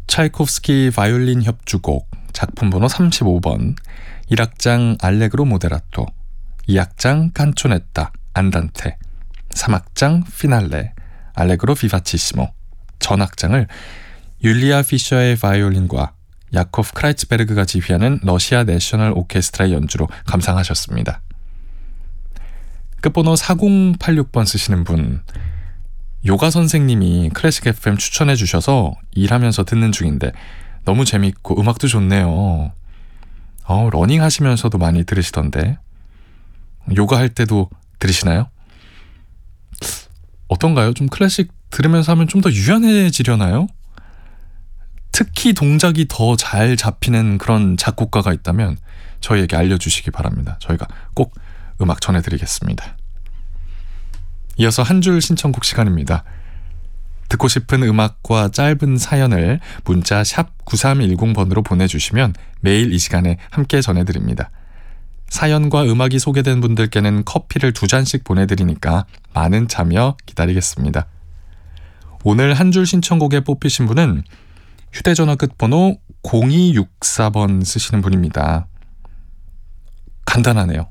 차이콥스키 바이올린 협주곡 작품 번호 35번 1악장 알레그로 모데라토 2악장 칸초네타 안단테 3악장 피날레 알레그로 비바치시모 전악장을 율리아 피셔의 바이올린과 야코프 크라이츠베르그가 지휘하는 러시아 내셔널 오케스트라의 연주로 감상하셨습니다. 끝번호 4086번 쓰시는 분, 요가 선생님이 클래식 FM 추천해 주셔서 일하면서 듣는 중인데 너무 재밌고 음악도 좋네요. 러닝 하시면서도 많이 들으시던데 요가 할 때도 들으시나요? 어떤가요? 좀 클래식 들으면서 하면 좀 더 유연해지려나요? 특히 동작이 더 잘 잡히는 그런 작곡가가 있다면 저희에게 알려주시기 바랍니다. 저희가 꼭 음악 전해드리겠습니다. 이어서 한 줄 신청곡 시간입니다. 듣고 싶은 음악과 짧은 사연을 문자 샵 9310번으로 보내주시면 매일 이 시간에 함께 전해드립니다. 사연과 음악이 소개된 분들께는 커피를 2잔씩 보내드리니까 많은 참여 기다리겠습니다. 오늘 한 줄 신청곡에 뽑히신 분은 휴대전화 끝번호 0264번 쓰시는 분입니다. 간단하네요.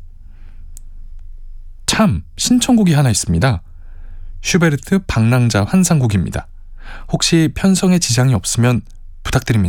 참, 신청곡이 하나 있습니다. 슈베르트 방랑자 환상곡입니다. 혹시 편성에 지장이 없으면 부탁드립니다.